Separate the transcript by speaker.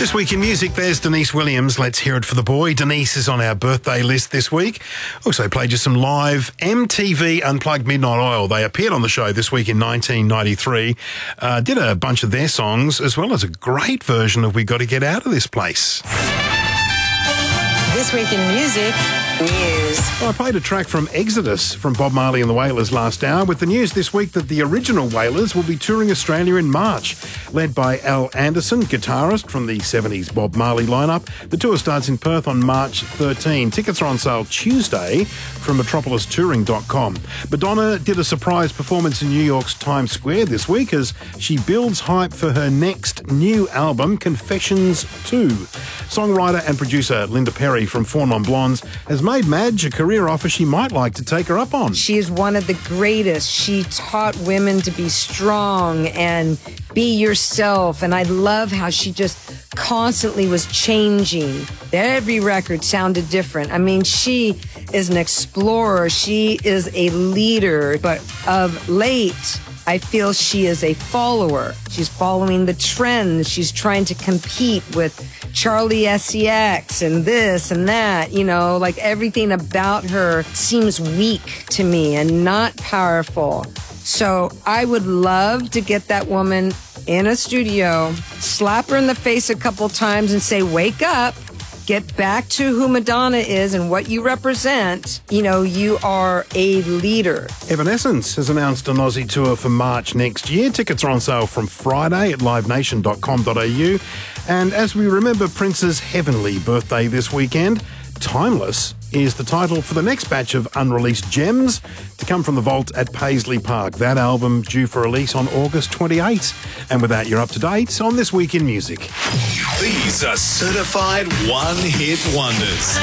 Speaker 1: This week in music, there's Denise Williams. Let's hear it for the boy. Denise is on our birthday list this week. Also played you some live MTV Unplugged Midnight Oil. They appeared on the show this week in 1993. Did a bunch of their songs, as well as a great version of We Got to Get Out of This Place.
Speaker 2: This week in music, news.
Speaker 1: Well, I played a track from Exodus from Bob Marley and the Wailers last hour, with the news this week that the original Wailers will be touring Australia in March. Led by Al Anderson, guitarist from the 70s Bob Marley lineup. The tour starts in Perth on March 13. Tickets are on sale Tuesday from metropolistouring.com. Madonna did a surprise performance in New York's Times Square this week as she builds hype for her next new album, Confessions 2. Songwriter and producer Linda Perry from Four Non Blondes has made Madge a career offer she might like to take her up on.
Speaker 2: She is one of the greatest. She taught women to be strong and be yourself. And I love how she just constantly was changing. Every record sounded different. I mean, she is an explorer. She is a leader. But of late, I feel she is a follower. She's following the trends. She's trying to compete with Charlie XCX and this and that. You know, like everything about her seems weak to me and not powerful. So I would love to get that woman in a studio, slap her in the face a couple times and say, wake up. Get back to who Madonna is and what you represent. You know, you are a leader.
Speaker 1: Evanescence has announced an Aussie tour for March next year. Tickets are on sale from Friday at livenation.com.au. And as we remember Prince's heavenly birthday this weekend, Timeless is the title for the next batch of unreleased gems to come from the vault at Paisley Park. That album due for release on August 28. And with that, you're up to date on This Week in Music.
Speaker 3: These are certified one-hit wonders.